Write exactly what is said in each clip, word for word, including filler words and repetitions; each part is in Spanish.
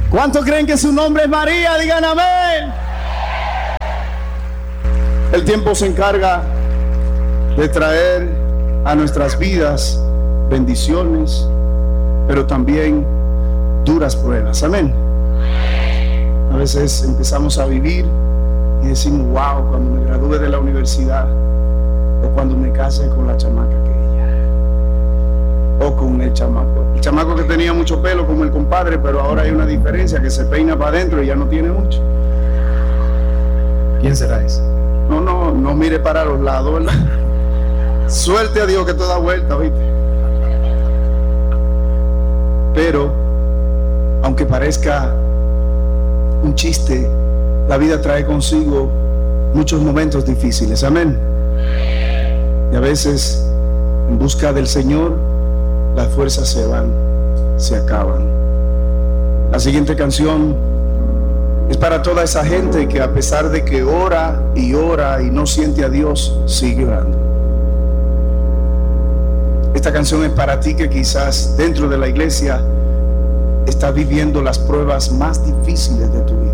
¿Cuántos creen que su nombre es María? Digan amén. El tiempo se encarga de traer a nuestras vidas bendiciones, pero también duras pruebas. Amén. A veces empezamos a vivir y decimos, wow, cuando me gradúe de la universidad, o cuando me case con la chamaca aquella, o con el chamaco, el chamaco que tenía mucho pelo como el compadre, pero ahora hay una diferencia, que se peina para adentro y ya no tiene mucho. ¿Quién será ese? No, no, no mire para los lados, ¿verdad? Suerte a Dios que todo da vuelta, ¿viste? Pero, aunque parezca un chiste, la vida trae consigo muchos momentos difíciles. Amén. Y a veces, en busca del Señor, las fuerzas se van, se acaban. La siguiente canción es para toda esa gente que, a pesar de que ora y ora y no siente a Dios, sigue orando. Esta canción es para ti que quizás dentro de la iglesia estás viviendo las pruebas más difíciles de tu vida.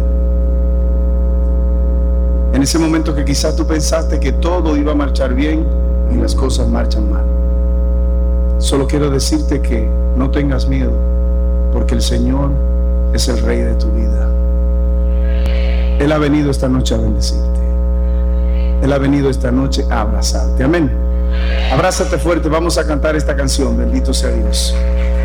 En ese momento que quizás tú pensaste que todo iba a marchar bien y las cosas marchan mal. Solo quiero decirte que no tengas miedo, porque el Señor es el Rey de tu vida. Él ha venido esta noche a bendecirte. Él ha venido esta noche a abrazarte. Amén. Abrázate fuerte. Vamos a cantar esta canción. Bendito sea Dios.